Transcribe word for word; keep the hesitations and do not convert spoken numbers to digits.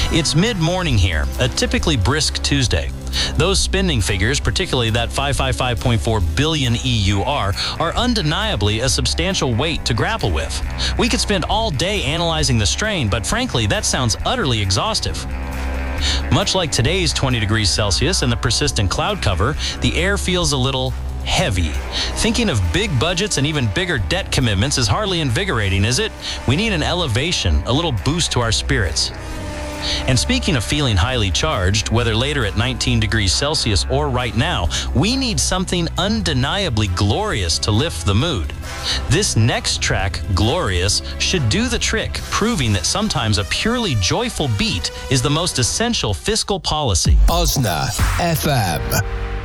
It's mid-morning here, a typically brisk Tuesday. Those spending figures, particularly that five hundred fifty-five point four billion E U R, are undeniably a substantial weight to grapple with. We could spend all day analyzing the strain, but frankly, that sounds utterly exhaustive. Much like today's twenty degrees Celsius and the persistent cloud cover, the air feels a little heavy. Thinking of big budgets and even bigger debt commitments is hardly invigorating, is it? We need an elevation, a little boost to our spirits. And speaking of feeling highly charged, whether later at nineteen degrees Celsius or right now, we need something undeniably glorious to lift the mood. This next track, Glorious, should do the trick, proving that sometimes a purely joyful beat is the most essential fiscal policy. Osna F M.